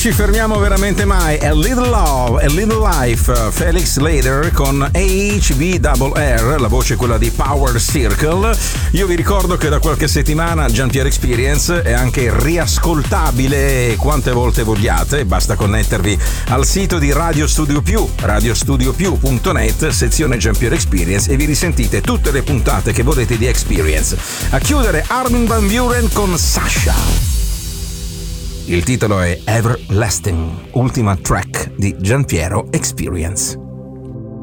ci fermiamo veramente mai. A Little Love, A Little Life, Felix Leiter con HVRR, la voce è quella di Power Circle. Io vi ricordo che da qualche settimana Jean-Pierre Experience è anche riascoltabile quante volte vogliate, basta connettervi al sito di Radio Studio Più, radiostudiopiù.net, sezione Jean-Pierre Experience, e vi risentite tutte le puntate che volete di Experience. A chiudere Armin van Buuren con Sasha. Il titolo è Everlasting, ultima track di Gianpiero Experience.